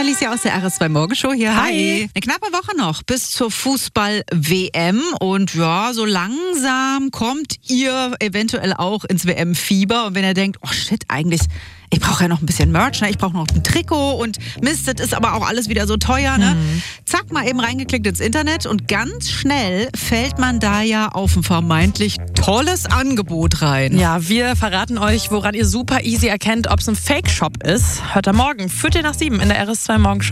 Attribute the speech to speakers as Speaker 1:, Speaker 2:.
Speaker 1: Alicia aus der RS2 Morgenshow hier.
Speaker 2: Hi.
Speaker 1: Eine knappe Woche noch bis zur Fußball-WM und ja, so langsam kommt ihr eventuell auch ins WM-Fieber und wenn ihr denkt, oh shit, eigentlich, ich brauche ja noch ein bisschen Merch, ne? Ich brauche noch ein Trikot und Mist, das ist aber auch alles wieder so teuer, ne? Zack, mal eben reingeklickt ins Internet und ganz schnell fällt man da ja auf ein vermeintlich tolles Angebot rein.
Speaker 2: Ja, wir verraten euch, woran ihr super easy erkennt, ob es ein Fake-Shop ist. Hört am Morgen, 7:15 in der RS2 Morgenshow.